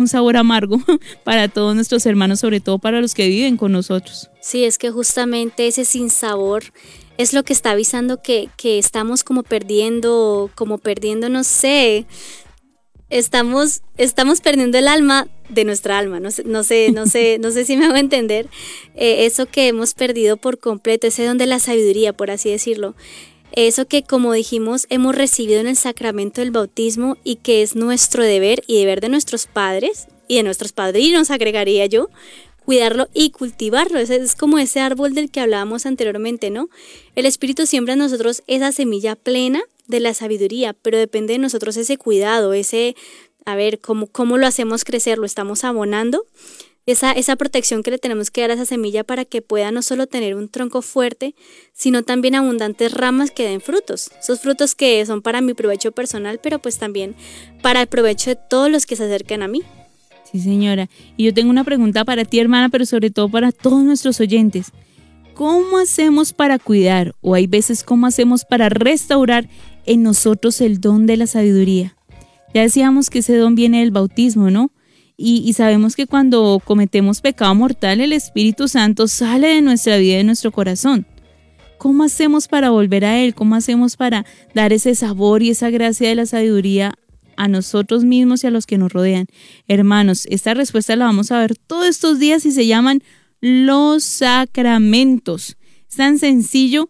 un sabor amargo para todos nuestros hermanos, sobre todo para los que viven con nosotros. Sí, es que justamente ese sinsabor es lo que está avisando que estamos como perdiendo, no sé, estamos perdiendo el alma de nuestra alma, no sé si me hago entender, eso que hemos perdido por completo, ese don de la sabiduría, por así decirlo. Eso que, como dijimos, hemos recibido en el sacramento del bautismo y que es nuestro deber y deber de nuestros padres y de nuestros padrinos, agregaría yo, cuidarlo y cultivarlo. Es como ese árbol del que hablábamos anteriormente, ¿no? El Espíritu siembra en nosotros esa semilla plena de la sabiduría, pero depende de nosotros ese cuidado, ¿cómo lo hacemos crecer? ¿Lo estamos abonando? Esa protección que le tenemos que dar a esa semilla para que pueda no solo tener un tronco fuerte, sino también abundantes ramas que den frutos. Esos frutos que son para mi provecho personal, pero pues también para el provecho de todos los que se acerquen a mí. Sí, señora. Y yo tengo una pregunta para ti, hermana, pero sobre todo para todos nuestros oyentes. ¿Cómo hacemos para cuidar, o hay veces cómo hacemos para restaurar en nosotros el don de la sabiduría? Ya decíamos que ese don viene del bautismo, ¿no? Y sabemos que cuando cometemos pecado mortal, el Espíritu Santo sale de nuestra vida y de nuestro corazón. ¿Cómo hacemos para volver a Él? ¿Cómo hacemos para dar ese sabor y esa gracia de la sabiduría a nosotros mismos y a los que nos rodean? Hermanos, esta respuesta la vamos a ver todos estos días y se llaman los sacramentos. Es tan sencillo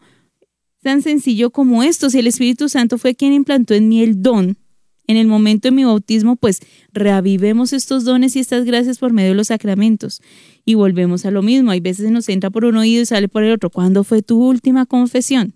como esto. Si el Espíritu Santo fue quien implantó en mí el don, en el momento de mi bautismo, pues reavivemos estos dones y estas gracias por medio de los sacramentos. Y volvemos a lo mismo. Hay veces nos entra por un oído y sale por el otro. ¿Cuándo fue tu última confesión?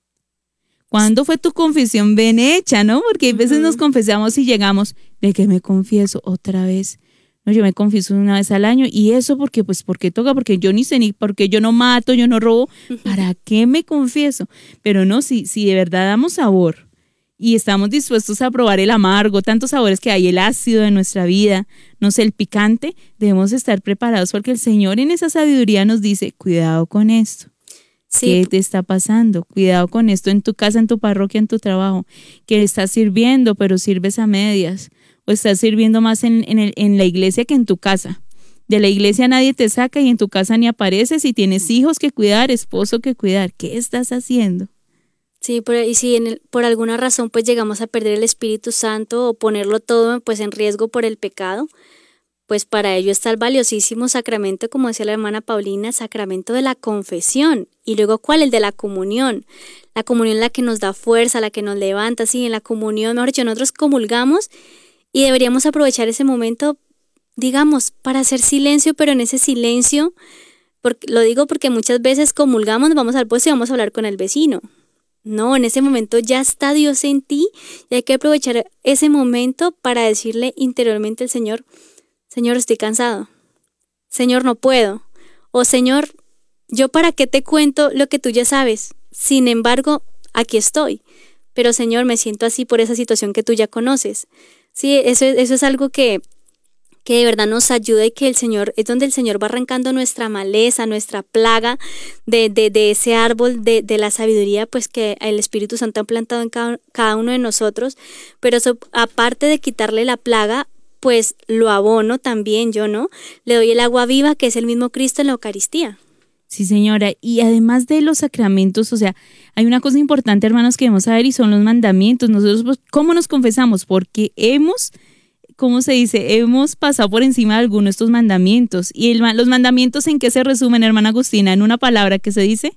¿Cuándo fue tu confesión bien hecha, no? Porque hay veces nos confesamos y llegamos, ¿de qué me confieso? Otra vez. No, yo me confieso una vez al año. ¿Y eso porque toca? Porque yo ni sé, ni porque yo no mato, yo no robo. ¿Para qué me confieso? Pero no, si de verdad damos sabor y estamos dispuestos a probar el amargo, tantos sabores que hay, el ácido de nuestra vida, no sé, el picante, debemos estar preparados porque el Señor en esa sabiduría nos dice, cuidado con esto. Sí. ¿Qué te está pasando? Cuidado con esto en tu casa, en tu parroquia, en tu trabajo, que estás sirviendo, pero sirves a medias, o estás sirviendo más en la iglesia que en tu casa. De la iglesia nadie te saca y en tu casa ni apareces y tienes hijos que cuidar, esposo que cuidar. ¿Qué estás haciendo? Sí, y si por alguna razón pues llegamos a perder el Espíritu Santo o ponerlo todo pues en riesgo por el pecado, pues para ello está el valiosísimo sacramento, como decía la hermana Paulina, sacramento de la confesión. Y luego, ¿cuál? El de la comunión. La comunión es la que nos da fuerza, la que nos levanta, sí, en la comunión, mejor dicho, nosotros comulgamos y deberíamos aprovechar ese momento, digamos, para hacer silencio, pero en ese silencio, lo digo porque muchas veces comulgamos, vamos al puesto y vamos a hablar con el vecino. No, en ese momento ya está Dios en ti y hay que aprovechar ese momento para decirle interiormente al Señor, Señor, estoy cansado. Señor, no puedo. O Señor, ¿yo para qué te cuento lo que tú ya sabes? Sin embargo, aquí estoy. Pero Señor, me siento así por esa situación que tú ya conoces. Sí, eso es algo que de verdad nos ayuda y que es donde el Señor va arrancando nuestra maleza, nuestra plaga de ese árbol de la sabiduría, pues que el Espíritu Santo ha plantado en cada uno de nosotros. Pero eso, aparte de quitarle la plaga, pues lo abono también yo, ¿no? Le doy el agua viva, que es el mismo Cristo en la Eucaristía. Sí, señora. Y además de los sacramentos, o sea, hay una cosa importante, hermanos, que debemos saber y son los mandamientos. Nosotros, pues, ¿cómo nos confesamos? Porque hemos pasado por encima de algunos de estos mandamientos. ¿Y los mandamientos en qué se resumen, hermana Agustina? En una palabra que se dice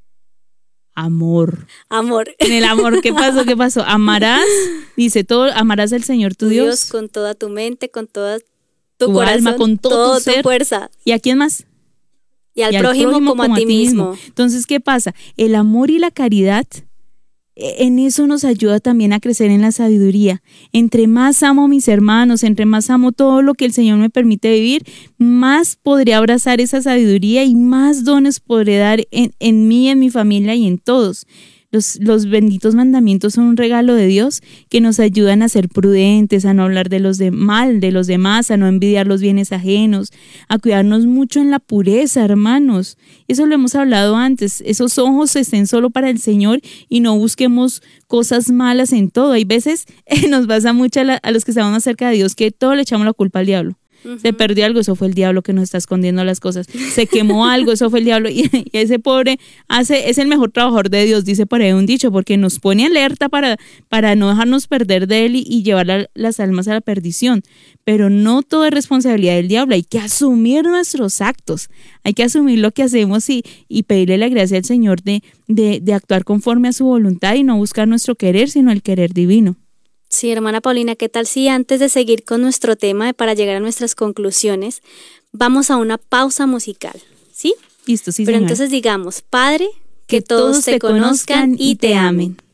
amor. Amor. En el amor, ¿qué pasó? Amarás, dice todo, amarás al Señor tu Dios con toda tu mente, con toda tu corazón, alma, con todo tu ser, tu fuerza. ¿Y a quién más? Y al prójimo como a ti mismo. Entonces, ¿qué pasa? El amor y la caridad, en eso nos ayuda también a crecer en la sabiduría. Entre más amo a mis hermanos, entre más amo todo lo que el Señor me permite vivir, más podré abrazar esa sabiduría y más dones podré dar en mí, en mi familia y en todos. Los benditos mandamientos son un regalo de Dios que nos ayudan a ser prudentes, a no hablar mal de los demás, a no envidiar los bienes ajenos, a cuidarnos mucho en la pureza, hermanos. Eso lo hemos hablado antes. Esos ojos estén solo para el Señor y no busquemos cosas malas en todo. Hay veces nos pasa mucho a los que estamos más cerca de Dios que todo le echamos la culpa al diablo. Se perdió algo, eso fue el diablo que nos está escondiendo las cosas. Se quemó algo, eso fue el diablo. Y ese pobre es el mejor trabajador de Dios, dice por ahí un dicho, porque nos pone alerta para no dejarnos perder de él y llevar las almas a la perdición. Pero no todo es responsabilidad del diablo, hay que asumir nuestros actos, hay que asumir lo que hacemos y pedirle la gracia al Señor de actuar conforme a su voluntad y no buscar nuestro querer, sino el querer divino. Sí, hermana Paulina, ¿qué tal si antes de seguir con nuestro tema para llegar a nuestras conclusiones, vamos a una pausa musical? ¿Sí? Listo, sí, Pero señora. Entonces digamos, Padre, que todos te conozcan y te amen.